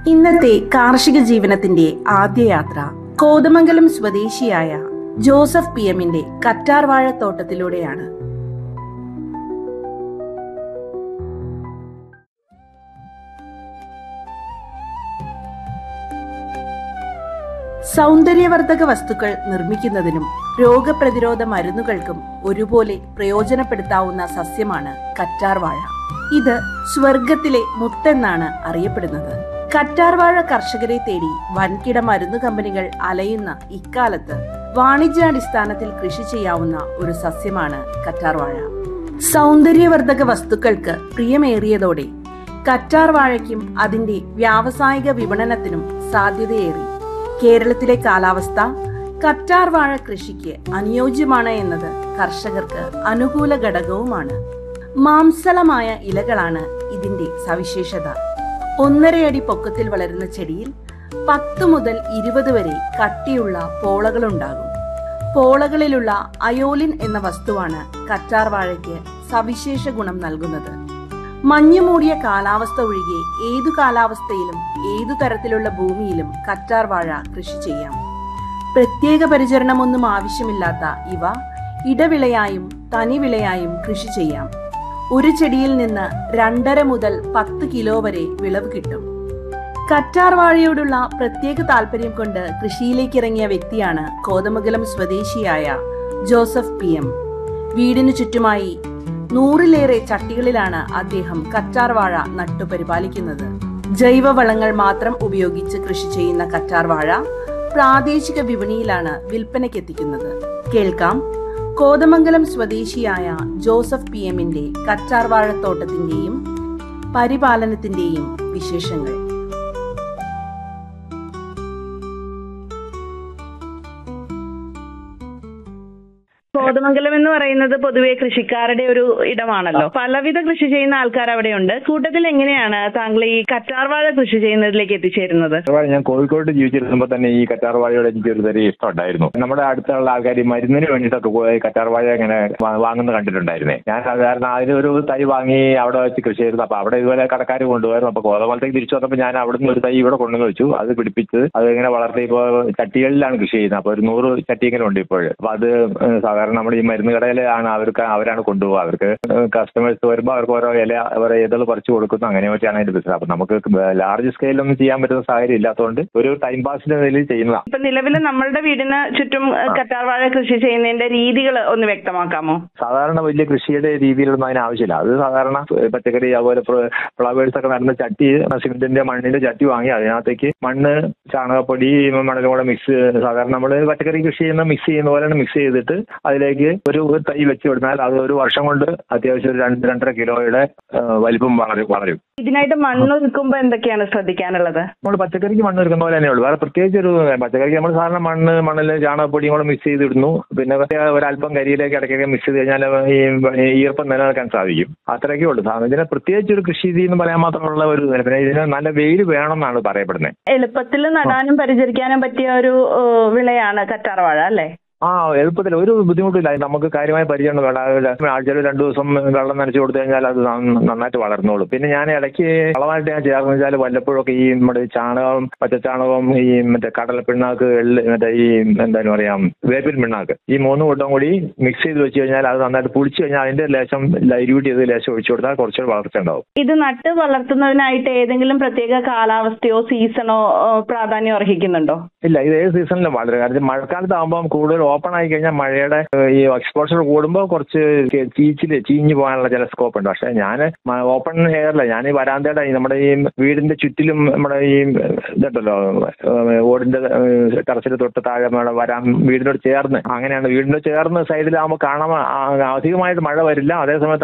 ഇന്നത്തെ കാർഷിക ജീവനത്തിന്റെ ആദ്യ യാത്ര കോതമംഗലം സ്വദേശിയായ ജോസഫ് PM-ന്റെ കറ്റാർ വാഴത്തോട്ടത്തിലൂടെയാണ്. സൗന്ദര്യവർദ്ധക വസ്തുക്കൾ നിർമ്മിക്കുന്നതിനും രോഗപ്രതിരോധ മരുന്നുകൾക്കും ഒരുപോലെ പ്രയോജനപ്പെടുത്താവുന്ന സസ്യമാണ് കറ്റാർ വാഴ. ഇത് സ്വർഗത്തിലെ മുത്തെന്നാണ് അറിയപ്പെടുന്നത്. കറ്റാർ വാഴ കർഷകരെ തേടി വൻകിട മരുന്നു കമ്പനികൾ അലയുന്ന ഇക്കാലത്ത് വാണിജ്യാടിസ്ഥാനത്തിൽ കൃഷി ചെയ്യാവുന്ന ഒരു സസ്യമാണ് കറ്റാർ വാഴ. സൗന്ദര്യവർദ്ധക വസ്തുക്കൾക്ക് പ്രിയമേറിയതോടെ കറ്റാർ വാഴയ്ക്കും അതിന്റെ വ്യാവസായിക വിപണനത്തിനും സാധ്യതയേറി. കേരളത്തിലെ കാലാവസ്ഥ കറ്റാർ വാഴ കൃഷിക്ക് അനുയോജ്യമാണ് എന്നത് കർഷകർക്ക് അനുകൂല ഘടകവുമാണ്. മാംസളമായ ഇലകളാണ് ഇതിന്റെ സവിശേഷത. 1.5 അടി പൊക്കത്തിൽ വളരുന്ന ചെടിയിൽ 10 മുതൽ 20 വരെ കട്ടിയുള്ള പോളകളുണ്ടാകും. പോളകളിലുള്ള അയോലിൻ എന്ന വസ്തുവാണ് കറ്റാർ വാഴയ്ക്ക് സവിശേഷ ഗുണം നൽകുന്നത്. മഞ്ഞുമൂടിയ കാലാവസ്ഥ ഒഴികെ ഏതു കാലാവസ്ഥയിലും ഏതു തരത്തിലുള്ള ഭൂമിയിലും കറ്റാർ വാഴ കൃഷി ചെയ്യാം. പ്രത്യേക പരിചരണമൊന്നും ആവശ്യമില്ലാത്ത ഇവ ഇടവിളയായും തനിവിളയായും കൃഷി ചെയ്യാം. ഒരു ചെടിയിൽ നിന്ന് 2.5 മുതൽ 10 കിലോ വരെ വിളവ് കിട്ടും. കറ്റാർ വാഴയോടുള്ള പ്രത്യേക താല്പര്യം കൊണ്ട് കൃഷിയിലേക്ക് ഇറങ്ങിയ വ്യക്തിയാണ് കോതമംഗലം സ്വദേശിയായ ജോസഫ് PM. വീടിനു ചുറ്റുമായി 100-ലേറെ ചട്ടികളിലാണ് അദ്ദേഹം കറ്റാർ വാഴ നട്ടുപരിപാലിക്കുന്നത്. ജൈവവളങ്ങൾ മാത്രം ഉപയോഗിച്ച് കൃഷി ചെയ്യുന്ന കറ്റാർ വാഴ പ്രാദേശിക വിപണിയിലാണ് വിൽപ്പനയ്ക്കെത്തിക്കുന്നത്. കേൾക്കാം കോതമംഗലം സ്വദേശിയായ ജോസഫ് PM-ന്റെ കറ്റാർ വാഴത്തോട്ടത്തിന്റെയും പരിപാലനത്തിന്റെയും വിശേഷങ്ങൾ. കോതമംഗലം എന്ന് പറയുന്നത് പൊതുവെ കൃഷിക്കാരുടെ ഒരു ഇടമാണല്ലോ. പലവിധ കൃഷി ചെയ്യുന്ന ആൾക്കാർ അവിടെയുണ്ട്. കൂട്ടത്തിൽ എങ്ങനെയാണ് താങ്കൾ ഈ കറ്റാർ വാഴ കൃഷി ചെയ്യുന്നതിലേക്ക് എത്തിച്ചേരുന്നത്? ഞാൻ കോഴിക്കോട് ജീവിച്ചിരുന്നപ്പോൾ തന്നെ ഈ കറ്റാർ വാഴയോട് എനിക്ക് ഒരു ചെറിയ ഇഷ്ടമുണ്ടായിരുന്നു. നമ്മുടെ അടുത്തുള്ള ആൾക്കാർ മരുന്നിന് വേണ്ടിയിട്ടൊക്കെ പോയി കറ്റാർ വാഴ ഇങ്ങനെ വാങ്ങുന്ന കണ്ടിട്ടുണ്ടായിരുന്നേ. ഞാൻ സാധാരണ അതിനൊരു തൈ വാങ്ങി അവിടെ വെച്ച് കൃഷി ചെയ്തിരുന്നു. അപ്പൊ അവിടെ ഇതുപോലെ കടക്കാർ കൊണ്ടുപോയിരുന്നു. അപ്പൊ കോതമംഗലത്തേക്ക് തിരിച്ചു വന്നപ്പോൾ ഞാൻ അവിടുന്ന് ഒരു തൈ ഇവിടെ കൊണ്ടുവന്ന് വെച്ചു. അത് പിടിപ്പിച്ച് അത് ഇങ്ങനെ വളർത്തി ഇപ്പോൾ ചട്ടികളിലാണ് കൃഷി ചെയ്യുന്നത്. അപ്പൊ ഒരു 100 ചട്ടി ഇങ്ങനെ ഉണ്ട് ഇപ്പോൾ. അപ്പൊ അത് സാധാരണ നമ്മുടെ ഈ മരുന്ന് കടയിലാണ് അവരാണ് കൊണ്ടുപോകുക. അവർക്ക് കസ്റ്റമേഴ്സ് വരുമ്പോൾ അവർക്ക് ഓരോ അവരെ ഇതൾ പറിച്ചു കൊടുക്കുന്നു. അങ്ങനെ പറ്റിയാണ് അതിന്റെ ബിസിനസ്. അപ്പൊ നമുക്ക് ലാർജ് സ്കെയിലൊന്നും ചെയ്യാൻ പറ്റുന്ന സാഹചര്യം ഇല്ലാത്തതുകൊണ്ട് ഒരു ടൈം പാസിന്റെ നിലയിൽ ചെയ്യുന്നതാണ്. ഇപ്പൊ നിലവിൽ നമ്മളുടെ വീടിന് ചുറ്റും കറ്റാർ വാഴ കൃഷി ചെയ്യുന്നതിന്റെ രീതികൾ ഒന്ന് വ്യക്തമാക്കാമോ? സാധാരണ വലിയ കൃഷിയുടെ രീതിയിലൊന്നും അതിന് ആവശ്യമില്ല. അത് സാധാരണ പച്ചക്കറി അതുപോലെ ഫ്ലവേഴ്സ് ഒക്കെ നടന്ന ചട്ടി, സിമെന്റിന്റെ മണ്ണിന്റെ ചട്ടി വാങ്ങി അതിനകത്തേക്ക് മണ്ണ്, ചാണകപ്പൊടി, മണലും കൂടെ മിക്സ്, സാധാരണ നമ്മൾ പച്ചക്കറി കൃഷി ചെയ്യുന്ന മിക്സ് ചെയ്യുന്ന പോലെയാണ് മിക്സ് ചെയ്തിട്ട് അതിലേക്ക് ഒരു തൈ വെച്ച് കൊടുത്താൽ അത് ഒരു വർഷം കൊണ്ട് അത്യാവശ്യം 2-2.5 കിലോയുടെ വലിപ്പം വളരും. ഇതിനായിട്ട് മണ്ണ് ഒരുക്കുമ്പോൾ എന്തൊക്കെയാണ് ശ്രദ്ധിക്കാനുള്ളത്? നമ്മൾ പച്ചക്കറിക്ക് മണ്ണ് ഒരുക്കുന്ന പോലെ തന്നെ ഉള്ളൂ. വേറെ പ്രത്യേകിച്ച് ഒരു പച്ചക്കറിക്ക് നമ്മൾ സാധാരണ മണ്ണില് ചാണകപ്പൊടിയും കൂടെ മിക്സ് ചെയ്തിടുന്നു. പിന്നെ ഒരല്പം കരിയിലേക്ക് ഇടയ്ക്കൊക്കെ മിക്സ് ചെയ്ത് കഴിഞ്ഞാൽ ഈ ഈർപ്പം നിലനിൽക്കാൻ സാധിക്കും. അത്രയൊക്കെ ഉള്ളൂ. ഇതിനെ പ്രത്യേകിച്ച് ഒരു കൃഷി രീതി എന്ന് പറയാൻ മാത്രമുള്ള ഒരു, പിന്നെ ഇതിന് നല്ല വെയിൽ വേണം എന്നാണ് പറയപ്പെടുന്നത്. എളുപ്പത്തിൽ നടാനും പരിചരിക്കാനും പറ്റിയ ഒരു വിളയാണ് കറ്റാർ വാഴ അല്ലേ? എളുപ്പത്തിൽ ഒരു ബുദ്ധിമുട്ടില്ല. നമുക്ക് കാര്യമായ പരിചരണം വേണ്ട. ആഴ്ചയിൽ 2 ദിവസം വെള്ളം നനച്ചു കൊടുത്തു കഴിഞ്ഞാൽ അത് നന്നായിട്ട് വളർന്നോളും. പിന്നെ ഞാൻ ഇടയ്ക്ക് വളമായിട്ട് ഞാൻ ചേർന്ന് വെച്ചാൽ വല്ലപ്പോഴൊക്കെ ഈ നമ്മുടെ ചാണകം, പച്ചച്ചാണകം, ഈ മറ്റേ കടലപ്പിണ്ണാക്ക്, മറ്റേ ഈ എന്തായാലും പറയാം വേപ്പിൻ പിണ്ണാക്ക്, ഈ 3 കൂട്ടം കൂടി മിക്സ് ചെയ്ത് വെച്ച് കഴിഞ്ഞാൽ അത് നന്നായിട്ട് പുളിച്ചു കഴിഞ്ഞാൽ അതിന്റെ ലേശം ഡൈല്യൂട്ട് ചെയ്ത് ലേശം ഒഴിച്ചു കൊടുത്താൽ കുറച്ചുകൂടി വളർച്ച ഉണ്ടാവും. ഇത് നട്ട് വളർത്തുന്നതിനായിട്ട് ഏതെങ്കിലും പ്രത്യേക കാലാവസ്ഥയോ സീസണോ പ്രാധാന്യം അർഹിക്കുന്നുണ്ടോ? ഇല്ല, ഇത് ഏത് സീസണിലും വളരെ. കാരണം മഴക്കാലത്ത് ആകുമ്പോൾ കൂടുതൽ ഓപ്പൺ ആയി കഴിഞ്ഞാൽ മഴയുടെ ഈ എക്സ്പോഷർ കൂടുമ്പോൾ കുറച്ച് ചീഞ്ഞു പോകാനുള്ള ചില സ്കോപ്പ് ഉണ്ട്. പക്ഷെ ഞാൻ ഓപ്പൺ എയറില്ല, ഞാൻ ഈ വരാന്തയുടെ നമ്മുടെ ഈ വീടിന്റെ ചുറ്റിലും നമ്മുടെ ഈ ഇതുണ്ടല്ലോ ഓടിന്റെ ടെറസിന്റെ തൊട്ട് താഴെ വീടിനോട് ചേർന്ന്, അങ്ങനെയാണ് വീടിനോട് ചേർന്ന് സൈഡിലാകുമ്പോൾ കാണാൻ അധികമായിട്ട് മഴ വരില്ല. അതേസമയത്ത്